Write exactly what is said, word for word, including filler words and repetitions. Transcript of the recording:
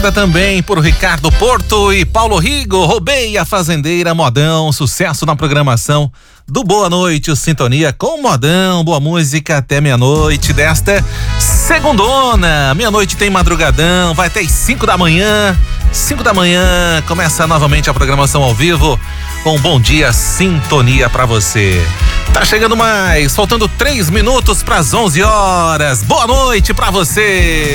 Também por Ricardo Porto e Paulo Rigo. Roubei a Fazendeira, modão, sucesso na programação do Boa Noite, o Sintonia com modão, boa música até meia-noite desta segundona. Meia-noite tem madrugadão, vai até as cinco da manhã. cinco da manhã começa novamente a programação ao vivo com Bom Dia Sintonia pra você. Tá chegando mais, faltando três minutos pras onze horas. Boa noite pra você.